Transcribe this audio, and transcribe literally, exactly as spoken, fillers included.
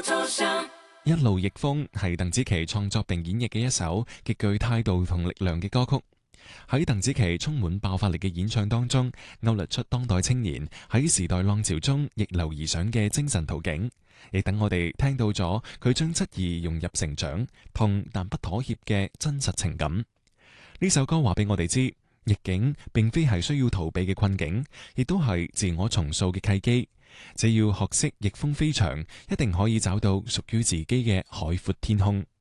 一路逆風係鄧紫棋創作並演繹嘅一首極具態度同力量嘅歌曲。喺鄧紫棋充滿爆發力嘅演唱當中，勾勒出當代青年喺時代浪潮中逆流而上嘅精神圖景，亦等我哋聽到咗佢將質疑融入成長，痛但不妥協嘅真實情感。呢首歌話俾我哋知，逆境並非係需要逃避嘅困境，亦都係自我重塑嘅契機。只要學識逆風飛翔，一定可以找到屬於自己嘅海闊天空。